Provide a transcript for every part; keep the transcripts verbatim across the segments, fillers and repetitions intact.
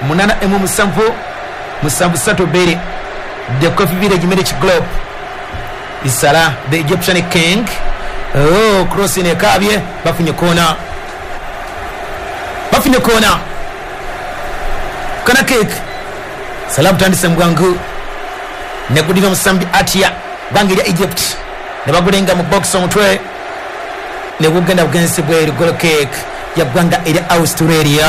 munana emu musanvu musanvu sato bere the Coffee Village Village Globe isala the Egyptian King. Oh, crossing a kabye bafunye kona bafunye kona kana cake salamu tandise mwangu ne kudiva musambi atia bangi ya Egypt ne bagulenga mu box omutwe ne bugenda bugenze bwe goal cake ya gwanga eri Australia.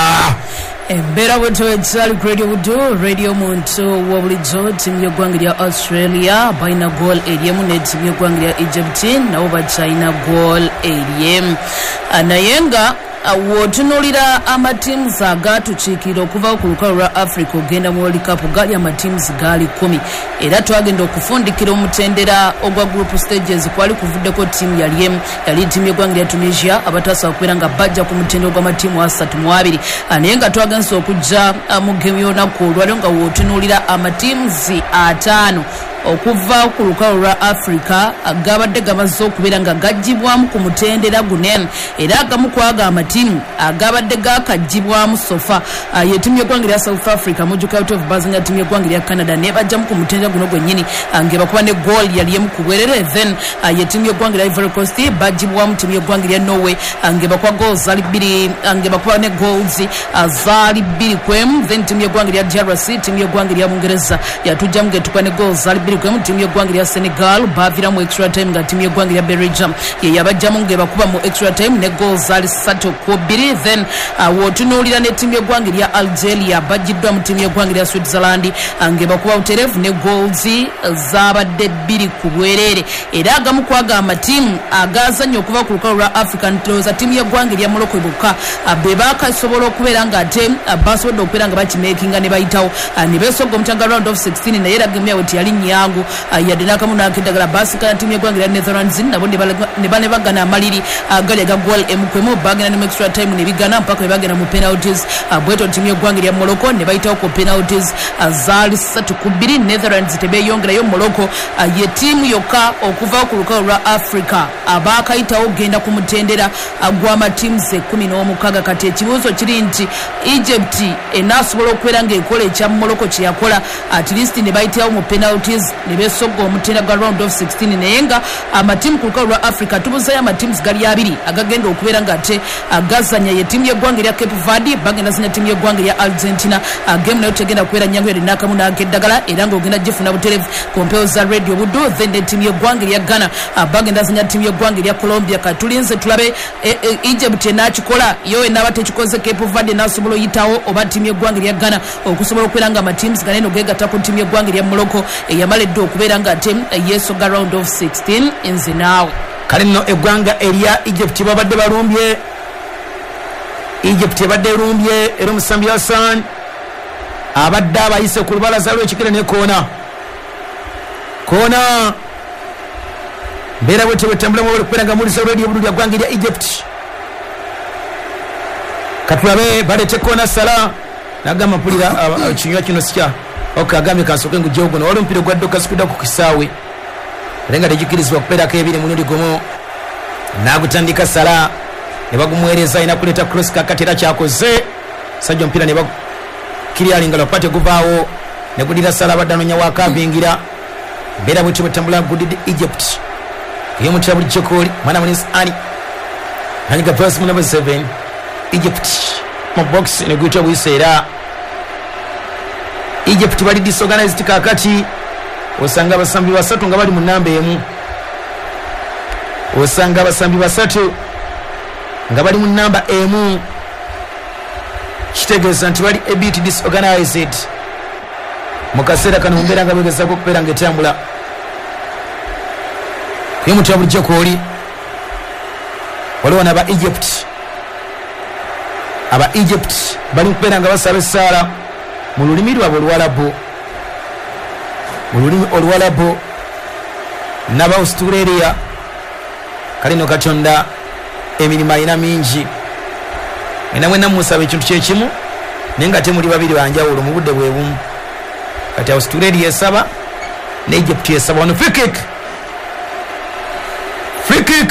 Embera bweto etsali radio wudu radio muntu wabulizo timu y'eggwanga lya Australia baina goal eriemu ne timu y'eggwanga lya Egypt nabo bachina goal eriemu anayenga awotunulira amatims agatukiikira okuva ku lukalu lwa Africa ogenda mu World Cup gali amatims gali kumi era twagenda okufundikira omutendera ogwa group stages kwali kuvuddeko timu yali emu yali timu y'eggwanga lya Tunisia abatasa okubeera nga bajja ku mutendera gw'amatimu asatu mu abiri naye nga twagenza okujja mu game y'olunaku olwaliro nga wotunulira amatims ataano okuva ku lukalu lwa Africa agabadde gamaze okubeera nga gajjibwamu ku mutendera gunen era agamu kwaga amatimu agabadde gakajjibwamu sofa ye timu y'eggwanga lya South Africa mujjuka out of bazanya timu y'eggwanga lya Canada ne bajjamu ku mutendera guno gwennyini ngeba kuba ne goal yali emu ku bwerere then ye timu y'eggwanga lya Ivory Coast bajjibwamu timu y'eggwanga lya Norway ngeba kwa goals zali bbiri ngeba kuba ne goals zali bbiri kwemu then timu y'eggwanga lya D R C timu y'eggwanga lya Bungereza yatujjamu getukwa ne goals zali bbiri kwemu timu y'eggwanga lya Senegal bavira mu extra time nga timu y'eggwanga lya Belgium ye yabajjamu ngeba kuba mu extra time ne goals zali ssatu ku bbiri then wotunuulira ne timu y'eggwanga lya Algeria bajjiddwa mu timu y'eggwanga lya Switzerland ngeba kuba buterevu ne goals zabadde bbiri ku bwerere era agamu kwaga amatimu agazanya okuva ku lukalu lwa African Tours timu y'eggwanga lya Morocco bokka be bakasobola okubeera nga ate basobodde okubeera nga bakimekinga ne bayitawo ne beesogga omutanga round of sixteen naye era game yawe teyali nyangu yadde n'akamu n'akeddagala basikana timu y'eggwanga lya Netherlands nabo ne banebagana amaliri gali aga goal emu kwemu bagenda ne extra time ne bigana mpaka ne bagenda mu penalties bweto timu y'eggwanga lya Morocco ne bayitawo ku penalties zaali ssatu ku bbiri Netherlands tebeyongerayo Morocco ye timu yokka okuva ku lukalu lwa Africa abaakayitawo genda ku mutendera gw'amatims ekkumi n'omukaaga kati ekibuuzo kiri nti Egypt enaasobola okubeera ng'ekola ekya Morocco kye yakola at least ne bayitawo mu penalties ne besogga omutendera gwa round of sixteen naye nga amatimu ku lukalu lwa Africa tubuzayo amatims gali abiri agagenda okubeera nga ate agazanya ye timu y'eggwanga lya Cape Verde bagenda zanya timu y'eggwanga lya Argentina game nayo tegenda kubeera nyangu yali n'akamu n'akeddagala era ng'ogenda gifuna buterevu ku mpewo za radio buddo then ne timu y'eggwanga lya Ghana bagenda zanya timu y'eggwanga lya Colombia katulinze tulabe Egypt enakikola yo enaaba tekikoze Cape Verde n'asobola oyitawo oba timu y'eggwanga lya Ghana okusobola okubeera nga amatims ganeno geegatta ku timu y'eggwanga lya Morocco eyamaledde okubeera nga ate yesoga round of sixteen nze naawe kale nno eggwanga erya Egypt babadde balumbye Egypt ebadde erumbye era omusambi Hassan abadde abayise ku lubalaza lw'ekigere ne koona koona mbeera bwete bwetambulamu bali kubeera nga mulisa radio bululu lya ggwanga erya Egypt katulabe balete koona sala nagamba mpulira kinywa kino sikya okay agambye kansooke ngujjewo guno wali omupiira gwadde okasukidda ku kisaawe era nga tegikirizibwa kupeerako ebiri mulundi gumu n'agutandika sala ne bagumuweereza alina kuleeta cross kakati era kyakoze sajja omupiira ne bakiryalinga lwapate guvaawo ne gudira sala abadde anoonya waakavingira mbeera bwetyo bwetambula gudidde Egypt ey'omutira buli jokoli mwana munis ani nanyiga verse mu number seven Egypt mu box ne guyita buyise era Egypt bali disorganized kakati osanga abasambi basatu nga bali mu namba emu osanga abasambi basatu nga bali mu namba emu kitegeeza nti bali a bit disorganized mu kaseera kano mumbeera nga begezaako okubeera nga etambula yomutya bulijjo kooli waliwo n'aba Egypt aba Egypt bali mu kubeera nga basaba essaala mu lulimi lwabwe oluwalabu mu lulimi oluwalabu n'aba Australia kale no Katonda emirimu alina mingi ena mwenna musaba ekintu kyekimu naye nga temuli babiri banjawulo mu budde bwe bumu kati Australia esaba ne Egypt esaba wano free kick free kick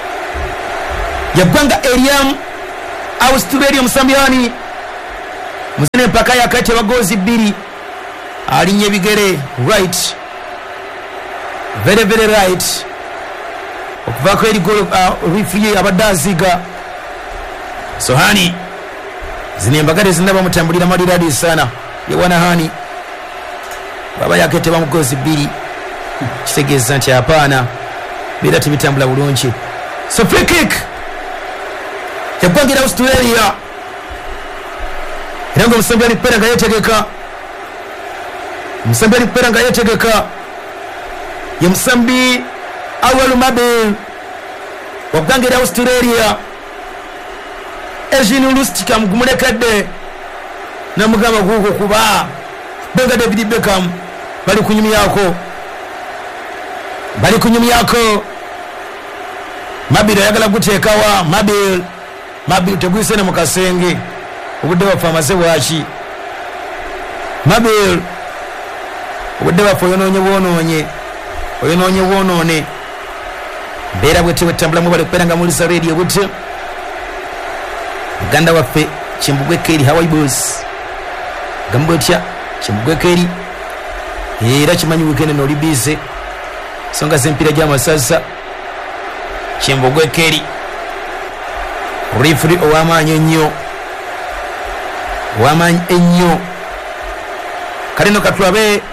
yaggwanga eryamu Australia omusambyani muzine mpaka yakati abagozi bbiri alinye bigere right very very right okuvako eri golo uh, referee abadaziga Sohani zine embagare zinaba mutambulira madiradi sana yewana hani baba yakete bamugozi bbiri kitegeeza nti hapana bira tibitambula bulungi. So free kick yagwangira Australia Rango Musambi alipera nga yetegeka Musambi alipera nga yetegeka ya Musambi Awal Mabel wagwangira Australia Ejini Lustika mgumulekadde na mugamba guko kuba Benga David Beckham bali kunyumi yako bali kunyumi yako Mabel yagala gutekawa Mabel Mabel tegwise ne mukasenge obudde bafamase bwaki Mabel obudde bafoyononye bwononye oyononye bwonone bera bwete wetambula mubale kuperanga mulisa radio bwete Uganda waffe Kimbugwe Keri Hawaii Boys gambotya Kimbugwe Keri era kimanyi weekend no libize songa zempira jama sasa Kimbugwe Keri referee owamanya nnyo owamanya ennyo kalino katulabe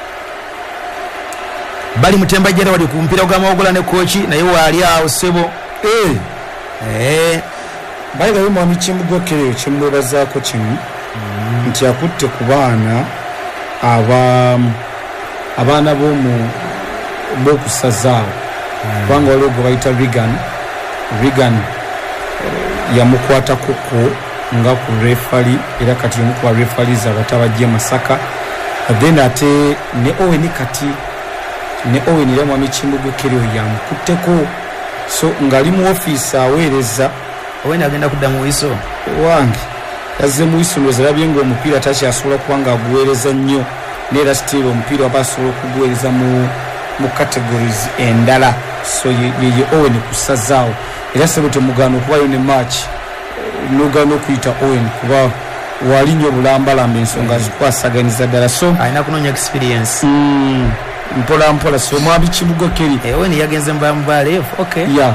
bali mutemba jera wali kumpira gw'amawogola ne kochi naye wali awo sebo eh eh bali gayo mwami Kimbugwe Keri kimwebazaako kimu nti akutte ku baana aba abaana b'omu b'okusazaawo kubanga waliwo gwe bayita Regan Regan yamukwata kuko nga ku refali era kati yomu ku refalies abatabajje Masaka then ate ne Owen kati ne Owen ile mwami Kimbugwe Keri yamukutteko so ngali mu office aweereza Owen agenda kudda mu wiso wange yazze mu wiso nozalabye ngo omupiira takyasobola kubanga aguweereza nnyo neera still omupiira abasobola okuguweereza mu mu categories endala so ye, ye, ye Owen kusazaawo era sebo temugano okubayo ne match nogano okuyita Owen kuba wali nnyo bulambalamba ensonga zikwasaganiza ddala so alina kunoonya experience mm, mpola mpola so mwami Kimbugwe Keri eh, Owen yagenze mbambaleefu okay yeah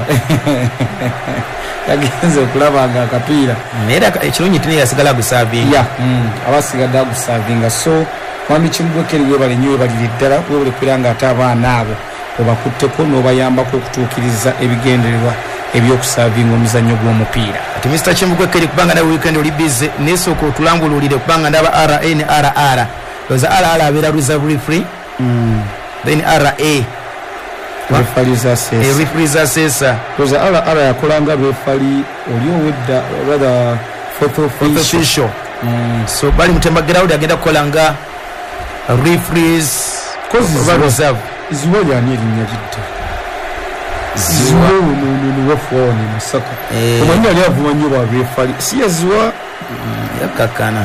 yagenze okulaba nga akapiira era ekirungi tine yasigala gusavinga yeah mm, abasigadde agusavinga so mwami Kimbugwe Keri webale nnyo webalire ddala webale kwiranga ate abaana abo obakutteko n'obayambako okutuukiriza ebigendererwa ebyokusavinga omuzannyo gw'omupiira ati Mister Kimbugwe Keri kubanga nawe weekend oli busy nesooka otulambululire kubanga ndaba R A ne R R oza R R abeera reserve referee mm. then R A referees assess e referees assessor oza R R yakolanga referee oli owedda rather fourth official, official. Mm. so bali mutemba ground agenda kukolanga referees cause reserve ziwa lyani erinnya lidda ziwa nunu wafuwawani Masaka eh. omanyi ali avuma nnyo ba referee si yaziwa mm, yakakana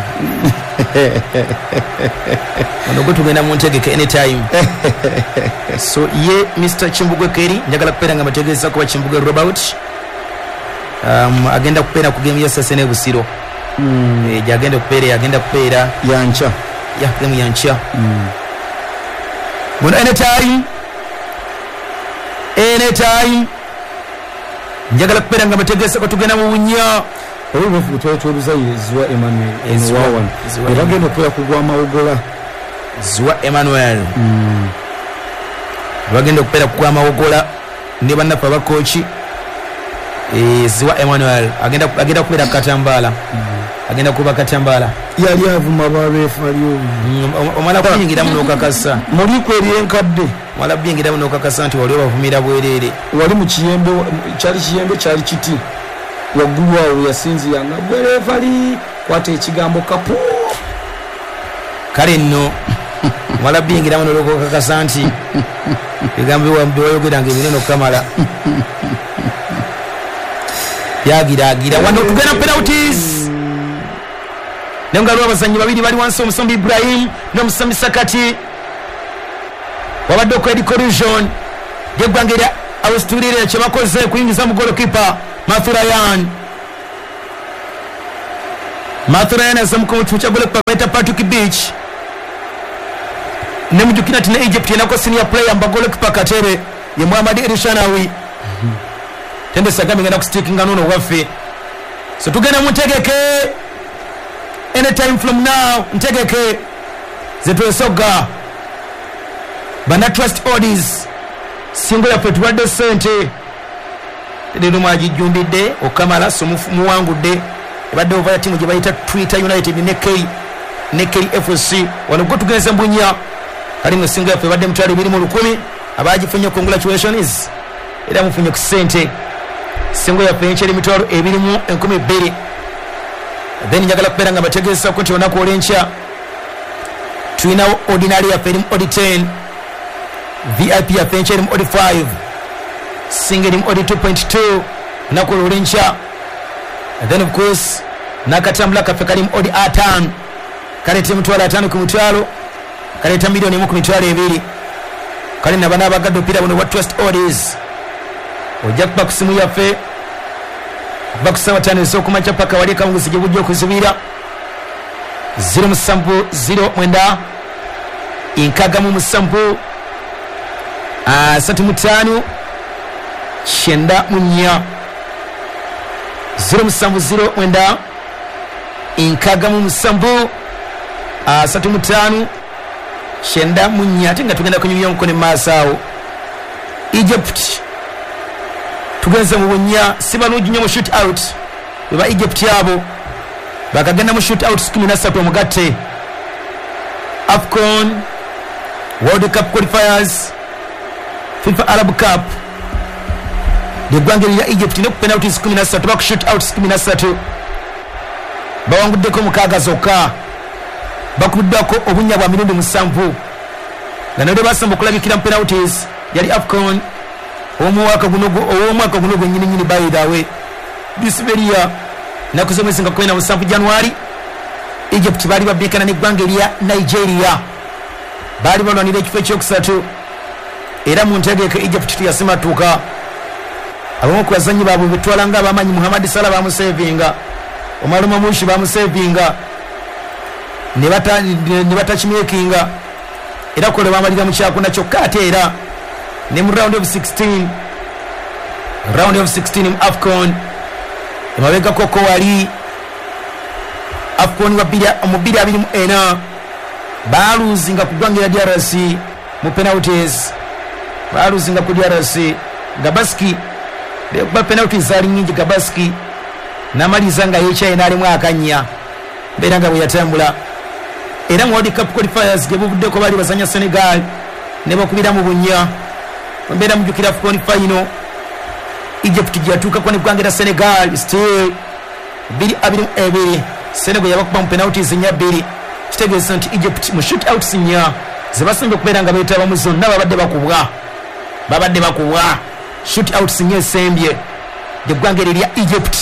ono gwe tugenda mu ntegeke anytime so ye Mister Kimbugwe Keri njagala kupeera nga bategeeza kuba Kimbugwe Robert um, agenda kupeera ku game ya Sase ne Busiro mm. e, jagenda kupeera agenda kupeera yancha ya game yancha mm. Muno anytime anytime njagala kupeera nga bategeeza ko tugenda mu bunya oyo bafu twetweruzayo ziwa Emmanuel eziwawan era genda okubeera kugwa amawogola ziwa Emmanuel mm. bagenda okupeera kugwa amawogola ne bannaffe abakochi e, ziwa Emmanuel agenda agenda kubeera Katambala mm. agenda kuba Katambala yali avuma ba refali omala kuyingira muno okakasa muli kweri enkadde omala kuyingira muno okakasa nti wali obavumira bwerere wali mu kiyembe kyali kiyembe kyali kiti waggulu awo yasinziranga gwe refali kwata ekigambo kapu kale nno omala kuyingira muno okakasa nti bigambo byewayogeranga ebinene okukamala yagiragira wano tugenda penalties nengalo abazanyi babiri bali wansi omusombi Ibrahim n'omusambi Sakati wabadde okwedi collision yeggwangira Australia kyebakoze kuyingiza mu goalkeeper Matthew Ryan Mathurana azamuka chucha bole pameta Patrick Beach nemujukina tina Egypt yanako senior player mbagole kipakatere ye Muhammad Elshanawi tende sagami ngana kustikinga nono wafe so tugenda mutegeke anytime from now ntegeke zetu soga bana trust orders singo ya petwade sente lero mwajijumbide okamala somufumu wangu de badde ovaya timu gye bayita Twitter United ne K ne K F C wano go tugeza mbunya kali mu singo ya badde mutwali biri mu lukumi abajifunye congratulations era mufunye ku sente singo ya pencheri mitwalo ebiri mu enkumi bbiri then njagala kupera nga bategesa ko tiona ko olencha tuina ordinary ya film odi ten V I P ya pencheri odi five single odi two point two na ko olencha and then of course nakatambula kafe kali odi atan kalete mutwalo atano ku mutwalo kaleta milioni mu ku mitwalo ebiri kali nabana bagaddo pira bono what trust orders ojak back simu yafe bakusaba tane so kumacha paka wali kanguzi gibujjo kuzibira zero musambu zero mwenda inkaga mu musambu a satu mutano shenda munya zero musambu zero mwenda inkaga mu musambu a satu mutano shenda munya tinga tugenda kunyumya nkone masawo Egypt tugenze mu bunya sibanuji nyo shoot out baba Egypt yabo bakagenda mu shoot out kumi na tatu mugatte AFCON World Cup qualifiers FIFA Arab Cup de gwangeli ya Egypt ne penalties kumi na tatu bak shoot out kumi na tatu bawangudde ko mukaga zoka bakuddako obunya bwa mirundi musanvu ganode basambo kulabikira penalties yali AFCON omwaka gunogo omwaka gunogo nyini nyini by the way bisberia nakuzomwe singa kwena musanvu January Egypt bali babikana ne gwangelia Nigeria bali balwanira ekifo ekyokusatu era mu ntegeke Egypt tuyasema tuka abamu kwazanyi babu bitwalanga abamanyi Muhammad Salah bamusevinga omaluma mushi bamusevinga ne bata ne batachimikinga era kole bamalira mu kyakuna kyokka ate era ne mu round of sixteen round of sixteen in AFCON emabega koko wali AFCON wabira omubiri abiri mu ena baluzinga kugwangira D R C mu penalties baluzinga ku D R C Gabaski ba penalties zali nyingi Gabaski namalizanga yecha enali mwakanya beranga buyatambula era mu World Cup qualifiers gebuvudde ko bali bazanya Senegal ne bakubira mu bunya mbera mujukira AFCON final Egypt gyatuka kwa ne gwangira Senegal still bili abiri ebiri Senegal yabakuba mu penalties nyabiri kitegeza nti Egypt mu shoot out sinya zibasembe kuberanga betaba mu zone babadde bakubwa babadde bakubwa shoot out sinya sembye de gwangira lya Egypt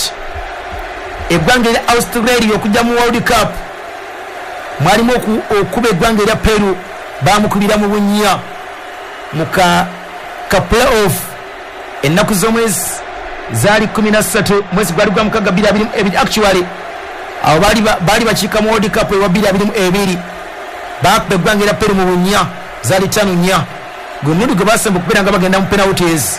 e gwangira Australia okujja mu World Cup mwalimu okuba eggwanga erya Peru bamukubira mu bunya muka ka playoff ennaku z'omwezi zaali kumi na ssatu mwezi gwali gwa mukaga bbiri abiri ebiri actually abo baali baali bakiika mu World Cup ewa bbiri abiri ebiri bakuba eggwanga erya Peru mu bunya zaali ttaano nnya gwe mulundi gwe basemba okubeera nga bagenda mu penalties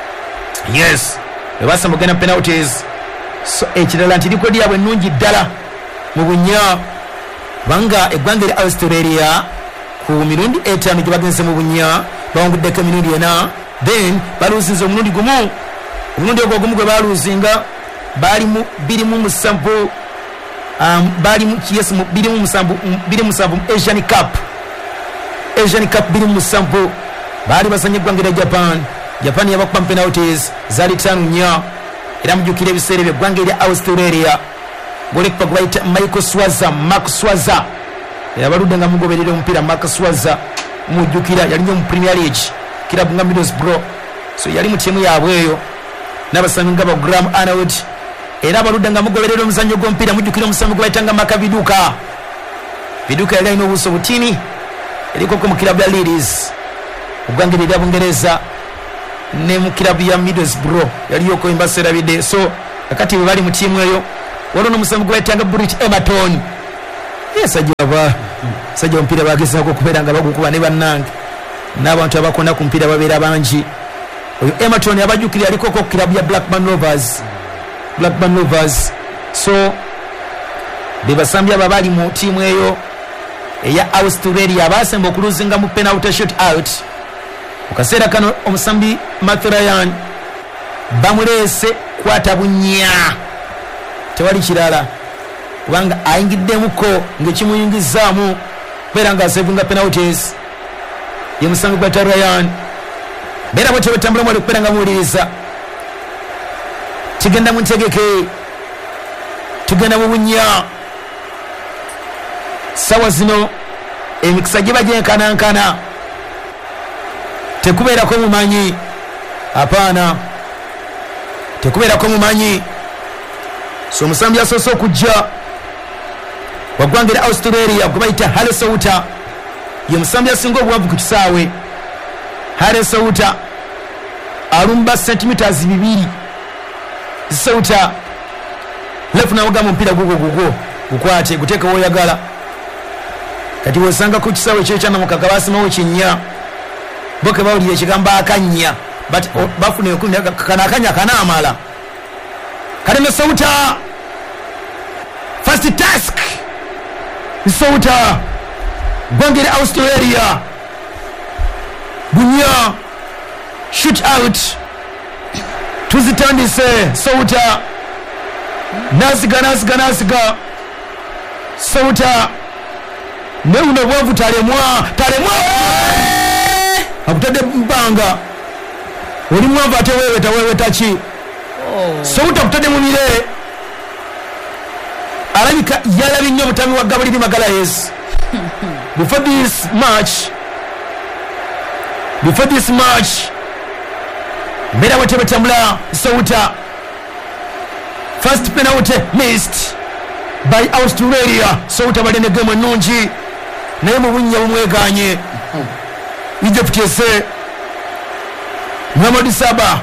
yes gwe basemba okugenda mu penalties so ekirala nti likodi yaabwe ennungi ddala mu bunya banga eggwanga erya Australia ku mirundi etaano gye bagenze mu bunya bawanguddeko emirundi ena then baluzinze omulundi gumu omulundi ogwo gumu gwe baluzinga baali mu biri mu musanvu um, baali mu yes mu biri mu musanvu biri mu musanvu Asian Cup Asian Cup biri mu musanvu baali basanye eggwanga erya Japan Japan yabakuba penalties zaali ttaano nnya era mujjukira ebiseera ebyo eggwanga erya Australia golekpa gwaita Michael Swaza Mark Swaza yabaludde nga mugoberera omupiira Mark Swaza mujjukira yali mu Premier League kilabu nga Middlesbrough so yali mu tiimu yaabwe eyo n'abasambi nga ba Graham Arnold era abaludde nga mugoberera omuzannyo gw'omupiira mujjukira omusambi gwaita nga Maka Viduka Viduka yali alina obuuso butini erikoko mu kilabu ya Leeds ogwangeri erya Bungereza ne mu kilabu ya Middlesbrough yali yoko embaseera bide so kakati bwe bali mu tiimu eyo waliwo n'omusango gwe bayitanga British Everton sajja ba sajja omupiira bagezaako okubeera nga bagukuba ne bannange n'abantu abakona ku mupiira babeera bangi. Oyo Everton abajjukira alikoko kilabu ya Blackburn Rovers Blackburn Rovers so bebasambi abo abali mu tiimu eyo eya Australia abasemba okuluzinga mu penalty shot out. Mu kaseera kano omusambi Matthew Ryan bamuleese kwata bunya tewali kirala kubanga ayingiddemuko ng'ekimuyingizaamu kubeera nga asevinga penalties ye musambi Matthew Ryan beera bwe tebetambula mwali kubeera nga muwuliriza kigenda mu ntegeke tugenda mu bunya sawa zino emikisa gye bagyenkanankana tekubeerako mumanyi apaana tekubeerako mumanyi so omusambi asoose okujja waggwanga Australia gwe bayita Harry Souter ye musambi asinga obuwanvu ku kisaawe. Harry Souter alumba centimeters bibiri. Souter lefuna wagamba omupiira gugwo gugwo gukwate guteeke w'oyagala kati wosanga ku kisaawe ekyo ekyanamukaka basimawo kinnya boke bawulira ekigambo akannya but bafuna kana akanya kanaamala kale ne Souter first task Souter gwangere Australia bunya shoot out tuzitandise Souter nasiga nasiga nasiga Souter ne uno bwavu talemwa talemwa akutade mbanga oli mwavu ate wewe tawewe tachi oh. Souter akutade mu mire alabika yalabi nnyo mutami wa Gabriel Magalhaes before this match before this match mbera wate betambula Souter first penalty missed by Australia. Souter balene game ennungi naye mu bunya bumweganye Egypt ese Muhammad Saba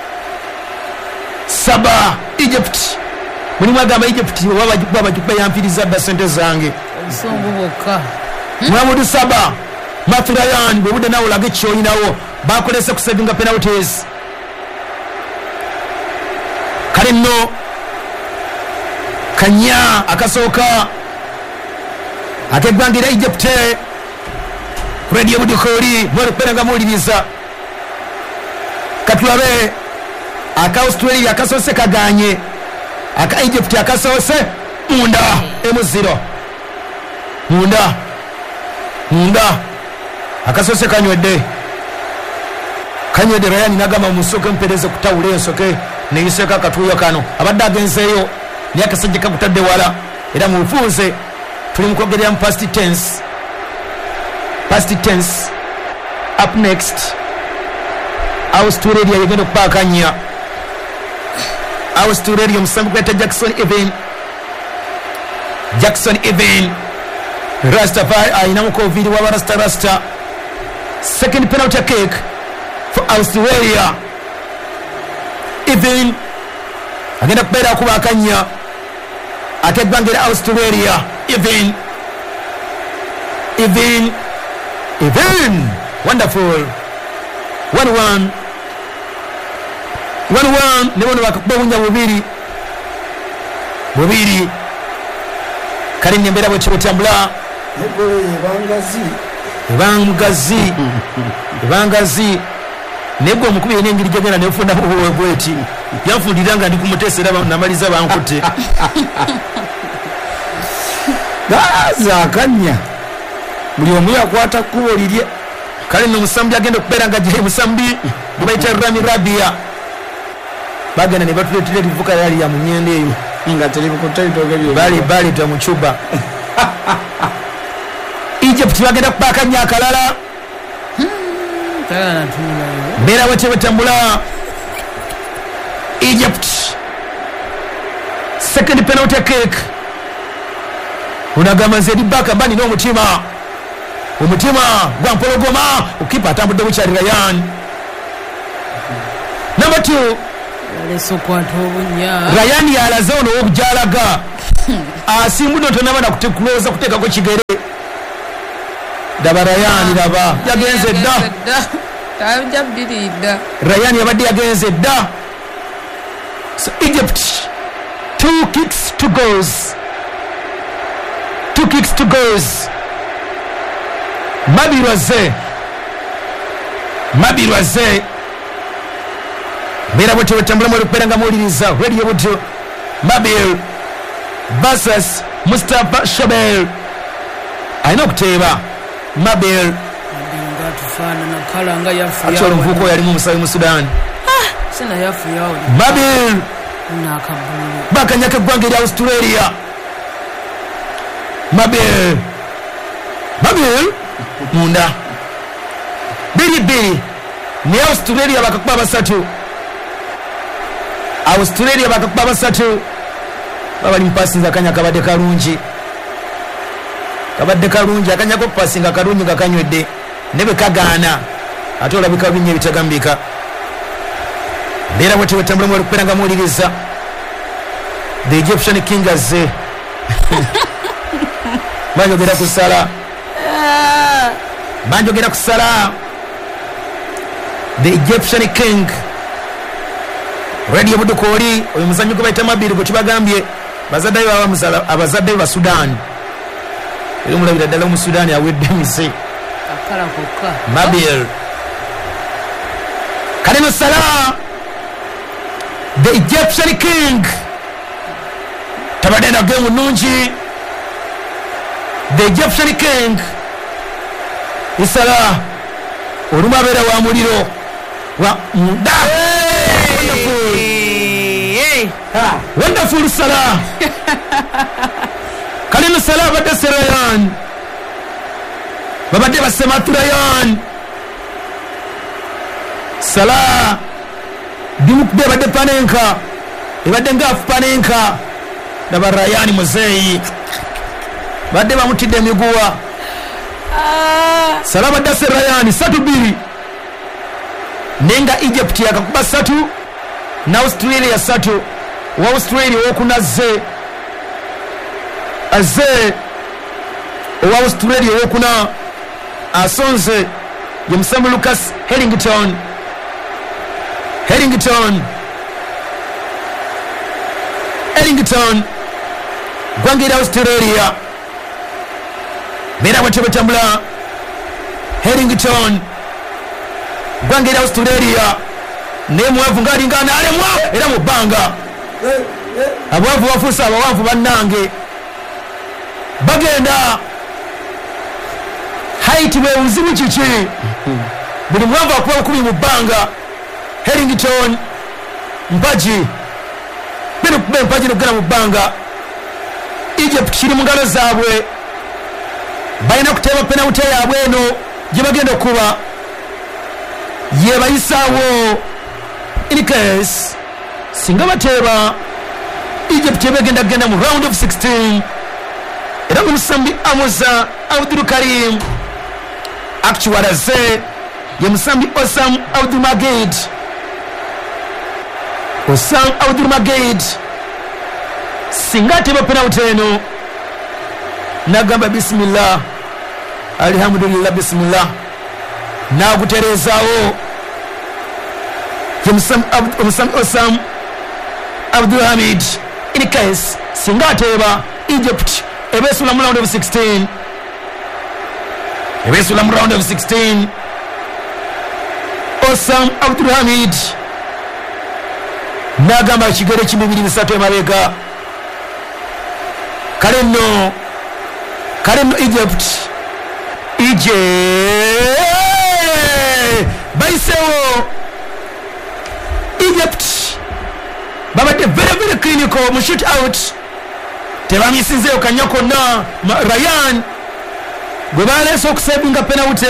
Saba Egypt mulimu agamba Egypt baba bayampiriza dda sente zange songoboka Muhammad Saba Matthew Ryan bwe budde nawo lage kyoyinawo bakolese kusavinga penalties kale nno kanya akasooka akeggwangira Egypt Radio Budikoli mwali kubeera muwuliriza katulabe aka Australia akasoose kaganye aka Egypt akasoose munda emu zero munda munda akasoose kanywedde kanywedde Ryan nagamba musoke mpereze kutawula ensoke neyiseeko akatuuyo kano abadde agenzeeyo naye akasajja kakutadde wala era mufunze tuli mu kwogerera mu past tense past tense. Up next Australia yegenda okupaakanya Australia omusambi gweta Jackson Even Jackson Even Rastafari ayinamu covid waba rasta rasta second penalty kick for Australia. Even agenda kubeera kubaakanya akeggwangira Australia. Even Even Even wonderful one one one one nebono bakakuba bunya bubiri bubiri kali nembera bwe kirotambula bangazi bangazi bangazi nego omukubi yenengiri jagana nefunda bwe bweti yafundira nga ndi kumutesera namaliza bankute gaza kanya buli omu yakwata kubo lirye kale no musambi agenda kubeera nga je musambi bayita Rami Rabia bagana ne batuletera livuka yali ya munyende eyo nga teli kutoito gebyo bali bali tamuchuba Egypt bagenda kubakanya akalala tana tuna bera wache batambula Egypt second penalty kick unagama zedi baka bani no mutima umutima gwa mpologoma ukipa atambudde bukyali Ryan. Number two aleso kwata obunya Ryan yalaze ono okujalaga asimbuno tonaba na kutekulooza kuteekako kigere daba Ryan daba yagenze dda tajja biridda Ryan yabadde yagenze dda. So Egypt two kicks to goals two kicks to goals Mabirwaze Mabirwaze Mira bwetyo bwetambula mwelupera nga muwuliriza radio bwetyo Mabir versus Mustafa Shabel alina okuteeba Mabir nga tufaanana kala nga yafuya ati olunvuuko yalimu omusawi mu Sudan sena yafuya Mabir nakabulu bakanyaka eggwanga erya Australia Mabir Mabir munda biri biri ne Australia bakakuba basatu Australia bakakuba basatu babali mpasinza akanya kabadde kalungi kabadde kalungi akanya ko pasinga kalungi nga kanywedde nebe kagaana ate olabika binye bitagambika mbeera bwete wetambula mu olupera nga muwuliriza the Egyptian king azze banjogera kusala banjogera kusala the Egyptian king radio budukoli oyo muzanyo gwe bayita Mabir gwe tubagambye bazadde baba abazadde ba Sudan eri mulabira ddala mu Sudan awedde mise akala kokka Mabir kalino sala the Egyptian king tabadde nagwe munungi the Egyptian king isala olumu abeera wa muliro wa munda wonderful Salah kalino Salah badde Serayan babadde basematurayan Salah dimukube badde panenka ebadde ngaafu panenka daba Ryan muzeeyi badde bamutidde emiguwa Salah badde Serayan satu biri nenga Egypt yakakuba satu na Australia satu wa Australia wokunaze aze wa Australia wokuna asonze yemusambu Lucas Hellington Hellington Hellington gwangira Australia mera bwetyo bwetambula Hellington gwangira Australia nemwavu ngalingana alemwa era mu bbanga abwavu bafuusa abawanvu bannange bagenda haiti bwe buzibu kiki buli mwanvu akuba bukumi mu bbanga Hellington mpaji bino kuba empaji nokugenda mu bbanga Egypt kiri mu ngalo zaabwe balina kuteeba penalty yaabwe eno gye bagenda okuba yebayisaawo in case singa bateeba Egypt yebegenda genda mu round of sixteen era musambi Amuza Abdul Karim actually aze ye musambi Osam Abdul Magid Osam Abdul Magid singa teeba penalty eno nagamba bismillah alhamdulillah bismillah nagutereezaawo Musam Musam Osam Abdul Hamid in case singa ateeba Egypt ebesula mu round of sixteen ebesula mu round of sixteen Osam Abdul Hamid nagamba kigere kimibiri bisatu emabega kale nno kale nno Egypt ije baisewo Egypt babadde very very clinical mu shoot out tebamisinzeyo kanya konna Ryan gwe baleese okusebinga penalty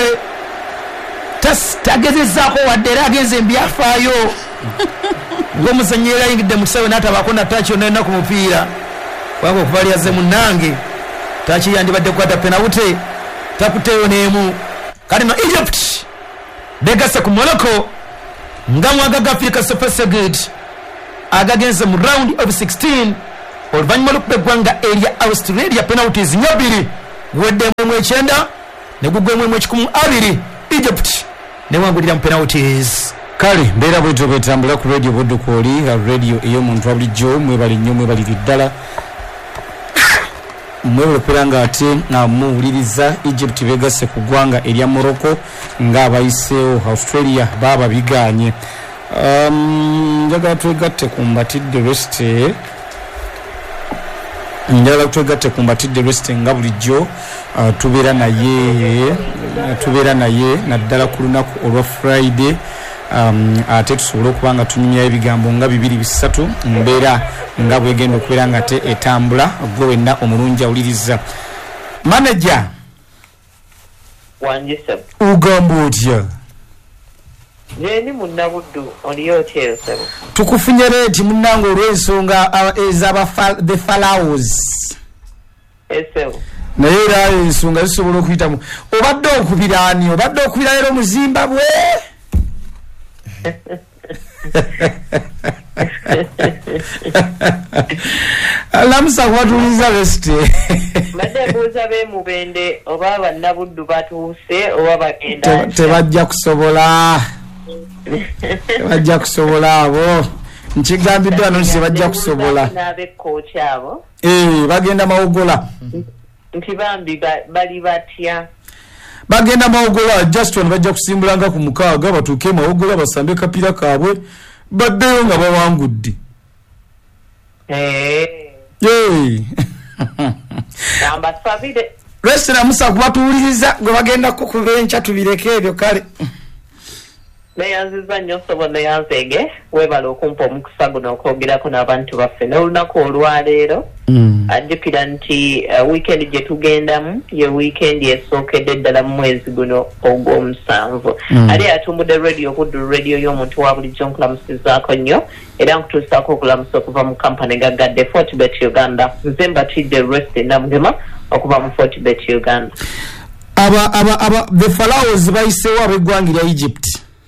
tagezezaako wadde era agenze embyafaayo ng'omuzanyi era ayingidde mu kisawe n'atabaako nataaki yonna yonna ku mupiira kubanga okuva lyaze munnange taaki yandibadde kukwata penalty takuteeyo n'emu kale no Egypt begase ku Morocco nga mwagaga Africa Super Seged agagenze mu round of sixteen oluvannyuma lw'okuba eggwanga erya Australia penalties nnyo bbiri guweddemu emu ekyenda ne guggwemu emu ekikumu abiri Egypt newangulira mu penalties. Kale mbeera bwetyo bwetambula ku radio Buddukoli radio ey'omuntu wa bulijjo mwebali nnyo mwebaliri ddala mwebale kubeera nga ate nga muwuliriza Egypt begasse ku ggwanga erya Morocco ng'abayiseewo Australia baaba biganye. Um, njagala twegatte ku mbatidde rest njagala twegatte ku mbatidde rest nga bulijjo uh, tubeera naye tubeera naye naddala ku lunaku olwa Friday um, ate tusobole okuba nga tunyumyayo ebigambo nga bibiri bisatu mbeera nga bwegenda okubeera nga te etambula gwe wenna omulungi awuliriza. Manager wanje sebo ugamba otya? Neni munnabuddu oliyo otya sebo? Tukufunye leeti munnange olw'ensonga ez'aba the Pharaohs. Esebo naye era ensonga zisobola okuyitamu. Obadde okubira ani? Obadde okubira leero mu Zimbabwe? Lamusa kwatuliza beste. Madde buuza be mubende oba bannabuddu batuuse oba bagenda. Tebajja kusobola. Tebajja kusobola abo. Nkigambiddwa wano nti tebajja kusobola. N'abe coach abo. Eh, bagenda mawogola. Nti bambi bali batya. Bagenda mawogola just one bajja kusimbulanga ku mukaaga batuuke mawogola basambe kapira kaabwe baddeyo nga bawangudde. Eh. Yee. Namba sabide. Restaurant musa kubatuuliriza gwe bagenda ku kubencha tubireke ebyo kale. Neyanziza nnyo sobo neyanzege webala okumpa omukisa guno okwogerako n'abantu baffe n'olunaku olwaleero ajjukira nti uh, weekend gye tugendamu ye weekend esookedde ddala mu mwezi guno ogw'omusanvu ali atumbudde radio Buddu radio y'omuntu wa bulijjo nkulamusizaako nnyo era nkutuusaako okulamusa okuva mu kampani gagadde Fortbet Uganda nze mbatidde Rest Namugema okuva mu Fortbet Uganda. aba aba aba the Pharaohs bayiseewo ab'eggwanga erya Egypt.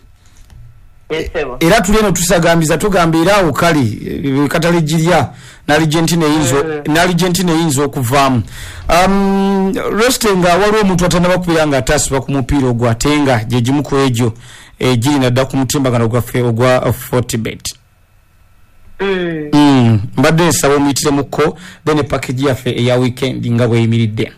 Era tuleno tusagambiza tugambira awo kali katale jirya na Argentina yinzo na Argentina yinzo okuvaamu. Um Resting waliwo omuntu atanaba kubeera nga atasiba ku mupiira ogwatenga gye gimu ku egyo egiri nadda ku mutimbagano gwaffe ogwa Fortbet. Mm. Mm. Mbadde nsaba omuyitire mukko then package yaffe eya weekend nga bweyimiridde.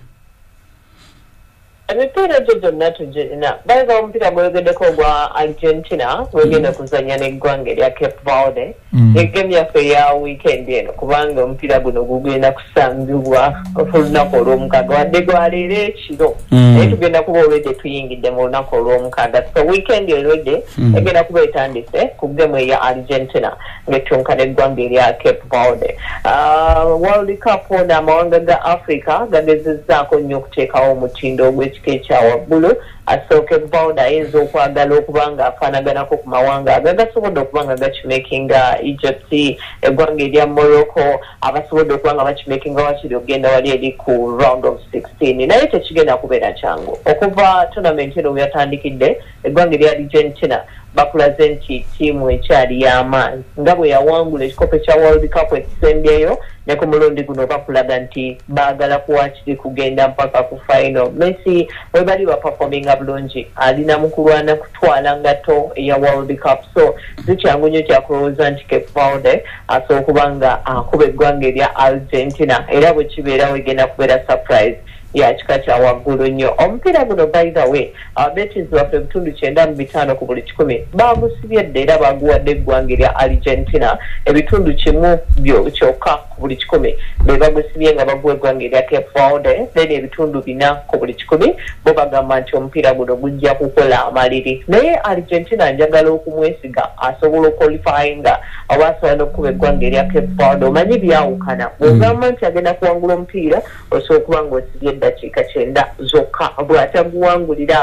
Emipiira gyo gyonna tugirina bayiga omupiira gweyogeddeko ogwa Argentina wegenda kuzanya n'eggwanga erya Cape Verde egemu yaffe ya weekend eno kubanga omupiira guno gugenda kusangibwa olunaku olw'omukaaga wadde gwaleero ekiro naye tugenda kuba olwedde tuyingidde mu lunaku olw'omukaaga so weekend olwedde egenda kuba etandise ku gemu eya Argentina ng'ettunka n'eggwanga erya Cape Verde. World Cup n'amawanga ga Africa gagezezzaako nnyo okuteekawo omutindo ogw'ekika ekya waggulu asooke Verde ayinza okwagala okuba nga afaanaganako ku mawanga agagasobodde okuba nga gakimakinga Egypt eggwanga erya Morocco abasobodde okuba nga bakimakinga wakiri okugenda wali eri ku round of sixteen naye tekigenda kubeera kyangu okuva tournament eno yatandikidde eggwanga erya Argentina bakulaze nti ttiimu ekyali y'amaanyi nga bwe yawangula ekikopo kya World Cup ekisembyeyo ne ku mulundi guno bakulaga nti baagala kuwakiri kugenda mpaka ku final. Messi we bali baperforminga bulungi alina mu kulwana kutwala ngato eya World Cup so zikyangu nnyo kyakulowooza nti Cape Verde asobola okuba nga akuba eggwanga erya Argentina era bwe kibeera wegenda kubeera surprise ya kika kya waggulu nnyo. Omupiira guno by the way abettings baffe ebitundu kyenda mu bitaano ku buli kikumi baagusibye dda era baaguwadde eggwanga erya Argentina ebitundu kimu kyokka ku buli kikumi be bagusibye nga baguwa eggwanga erya Cape Verde then ebitundu bina ku buli kikumi bo bagamba nti omupiira guno gujja kukola amaliri naye Argentina njagala okumwesiga asobola okwalifyinga oba asobola n'okuba eggwanga erya Cape Verde omanyi byawukana bw'ogamba nti agenda kuwangula omupiira osobola okuba nga osibye eddakiika kyenda zokka bw'ataguwanguliraawo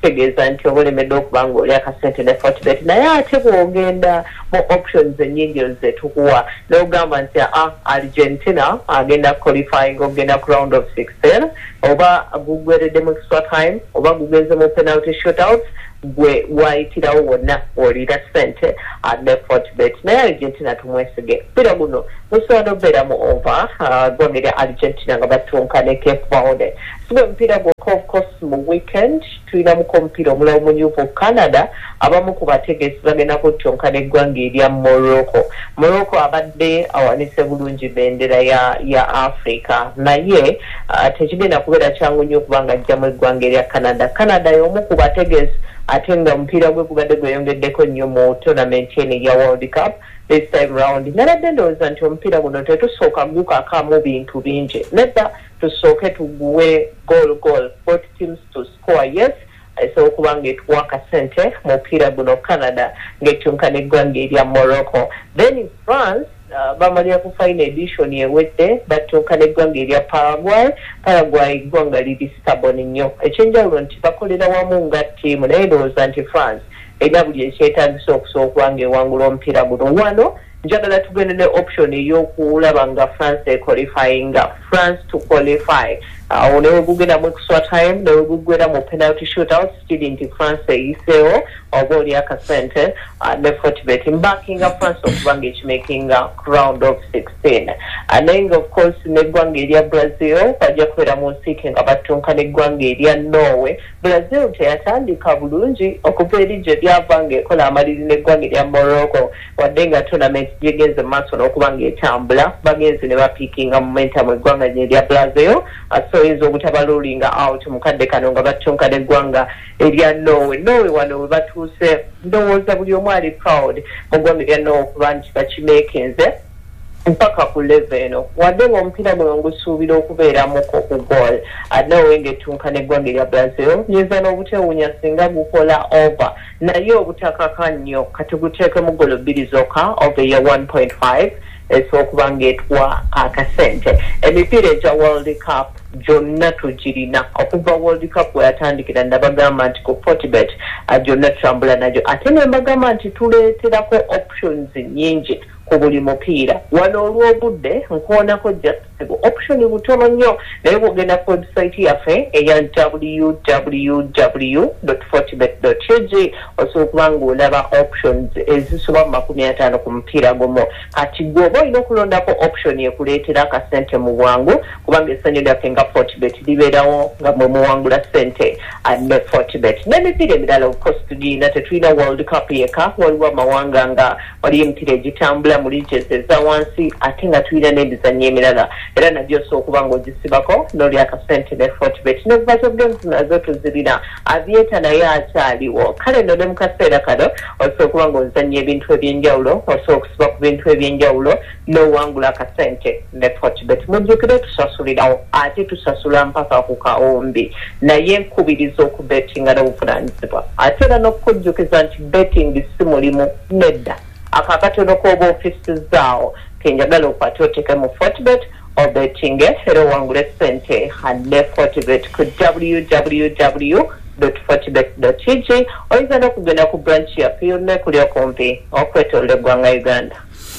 kitegeeza nti obulemedde okuba ng'oli akasente ne Fortbet naye ate bw'ogenda mu options ennyingi zetukuwa n'ogamba nti a Argentina agenda qualifying ogenda ku round of sixteen oba gugweredde mu extra time oba gugenze mu penalty shootouts gwe wayitirawo wonna olira ssente ne Fortbet naye Argentina tumwesige mpira guno musobola obeera mu over gwenge lya Argentina nga batunka ne Cape Verde sibe mpira gwokka of course mu weekend tulinamuko omupiira omulawo munyuvu Canada abamu ku bategesi bagenda kutunka n'eggwanga erya Morocco Morocco abadde awanise bulungi bendera ya, ya Africa naye uh, tekigenda kubeera kyangu nnyo kubanga ajja mu eggwanga erya Canada Canada y'omu ku bategesi ate nga omupiira gwe gubadde gweyongeddeko nnyo mu tournament eno ya World Cup this time round naradde ndowooza nti omupiira guno tetusooka gukakamu bintu bingi nedda tusooke tuguwe goal goal both teams to score yes so okuba ng'etuwa akasente mu mupiira guno Canada ng'etunka n'eggwanga erya Morocco then in France Uh, bamalira ku final edition yewedde batunka n'eggwanga erya Paraguay Paraguay eggwanga liri stubborn nnyo ekyenjawulo nti bakolera wamu nga ttiimu naye ndowooza nti France erina buli ekyetaagisa okusooka ng'ewangula omupiira guno wano njagala tugende ne option ey'okulaba nga France equalifying France to qualify awo newe gugenda mu extra time newe gugwera mu penalty shootout still nti France eyiseewo oba oli akasente ne Fortbet mbackinga France okuba ng'ekimakinga round of sixteen naye nga of course n'eggwanga erya Brazil bajja kubeera mu nsiike nga batunka n'eggwanga erya Norway Brazil teyatandika bulungi okuva eri gye lyava ng'ekola amaliri n'eggwanga erya Morocco wadde nga tournament gyegenze maaso n'okuba ng'etambula bagenze ne bapiikinga momentum eggwanga erya Brazil asoyinza obutabalulinga out mu kadde kano nga batunka n'eggwanga erya Norway Norway wano we batuuse ndowooza buli omu ali proud mu ggwanga erya Norway okuba nti bakimeekinze mpaka ku level eno wadde ng'omupiira guno ngusuubira okubeeramuko ku goal Norway ng'etunka n'eggwanga erya Brazil nyinza n'obutewuunya singa gukola over naye obutakaka nnyo kati guteeke mu golo bbiri zokka over ya one point five esookuba ng'etuwa akasente emipiira egya World Cup gyonna tugirina okuva World Cup weyatandikira ndabagamba nti ku Fortbet gyonna tutambula nagyo ate ne mbagamba nti tuleeterako options nnyingi ku buli mupiira wano olw'obudde nkuwonako just option butono nnyo naye bw'ogenda ku website yaffe eya w w w dot fortbet dot c g osobola okuba ng'olaba options ezisoba mu makumi ataano ku mupiira gumu kati gwe oba olina okulondako option ekuleetera akasente mu bwangu kubanga essanyu lyaffe nga Fortbet libeerawo nga mwe muwangula ssente ne Fortbet n'emipiira emirala of course tugirina tetulina World Cup yeka waliwo amawanga nga waliyo emipiira egitambula mu regions eza wansi ate nga tulina n'emizannyo emirala era nabyo osobola ng'ogisibako n'oli akasente ne Fortbet ne virtual games nazo tuzirina avieta naye akyaliwo kale nno ne mu kaseera kano osobola ng'ozannya ebintu ebyenjawulo osobola okusiba ku bintu ebyenjawulo n'owangula akasente ne Fortbet mujjukire tusasulirawo ate tusasula mpaka ku kawumbi naye nkubiriza okubetinga n'obuvunanyizibwa ate era n'okukujjukiza nti betting si mulimu nedda akakatono k'oba ofisizaawo kenjagala okwate oteeke mu Fortbet obetinge era owangule ssente ne Fortbet ku w w w dot fortbet dot c g oyinza n'okugenda ku branch yaffe yonna ekuli okumpi okwetoolera eggwanga Uganda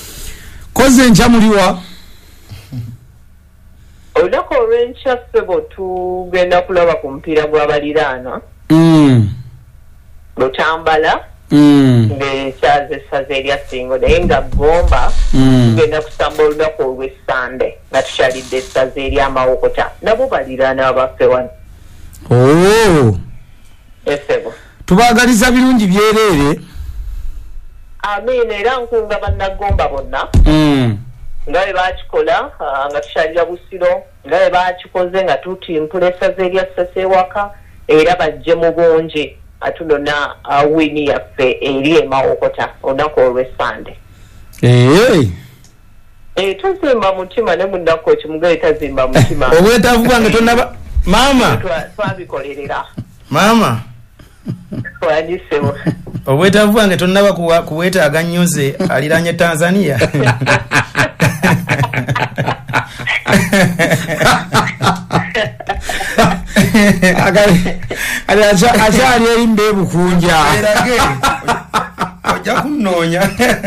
koze njamuliwa olunaku olw'enkya ssebo tugenda kulaba ku mupiira gw'abaliraanwa Lutambala ng'ekyaza essaza erya Ssingo naye nga Gomba tugenda kusamba olunaku olw'essande nga tukyalidde essaza ery'Amawokota nabo baliraana abaffe wano essebo tubaagaliza birungi byereere amiina era nkunga bannagomba bonna nga bwe baakikola nga tukyalira Busiro nga bwe baakikoze nga tutimpula essaza erya Ssese ewaka era bajje mu bungi atunona wini yaffe eri eMawokota olunaku olw'essande tuzimba mutima ne munnako ekimugaye tazimba mutima obwetaavu bwange tonaba maama twabikolerera maama wanyisebo obwetaavu bwange tonaba kubwetaaga nnyoze aliranye Tanzania ali akyali erimba ebukunja ojja kunnoonya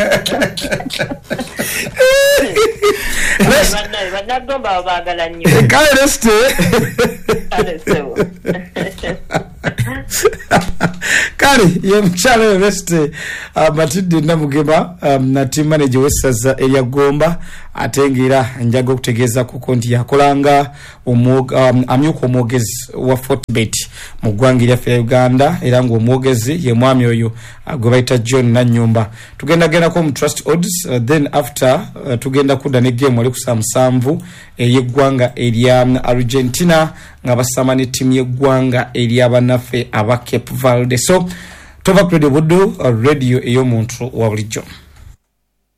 bannagomba baagala nnyo kale resite kale ye mukyala resite Matilde Namugema na team manager w'essaza erya Gomba ate ng'era njaga okutegeeza kuko nti yakolanga amyuka omwogezi wa Fortbet mu ggwanga lyaffe lya Uganda era ng'omwogezi ye mwami oyo gwe bayita John Nanyumba. Tugenda gendako mu Trust Odds uh, then after uh, tugenda kudda ne game wali kusa musanvu ey'eggwanga erya Argentina nga basama ne timu y'eggwanga erya bannaffe aba Cape Verde. So tova Credit Buddu uh, radio ey'omuntu wa bulijjo.